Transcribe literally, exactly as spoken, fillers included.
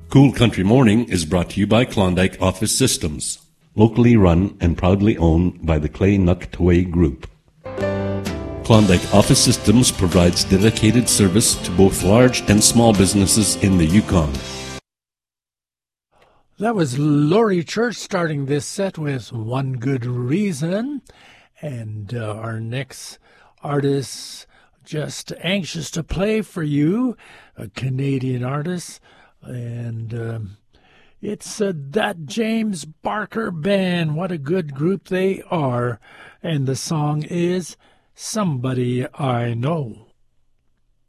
Cool Country Morning is brought to you by Klondike Office Systems, locally run and proudly owned by the Clay Nuktaway Group. Klondike Office Systems provides dedicated service to both large and small businesses in the Yukon. That was Laurie Church starting this set with One Good Reason. And uh, our next artist, just anxious to play for you, a Canadian artist. And um, it's uh, That James Barker Band. What a good group they are. And the song is Somebody I Know.